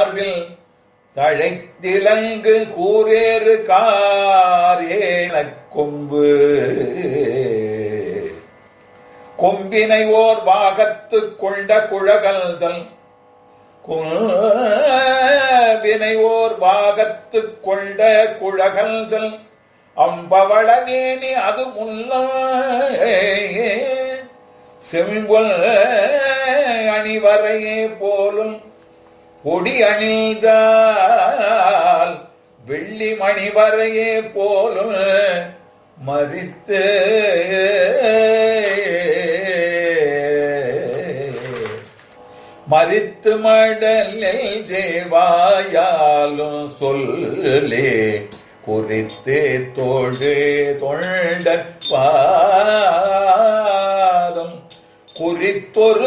மார்பில் தழைத்திலங்கு கூரேறு காரேனக் கொம்பு கொம்பினை ஓர் பாகத்து கொண்ட குழகல்தல் கொம்பினை ஓர் பாகத்து கொண்ட குழகல்தல் அம்பவளவேணி அது முல்ல செம்பொல் அணிவரையே போலும் பொடி அணிந்தால் வெள்ளி மணிவரையே போலும் மறித்து மறித்து மடலில் ஜேவாயாலும் சொல்லே குறித்தே தோழே தொண்ட பாதம் குறித்தொரு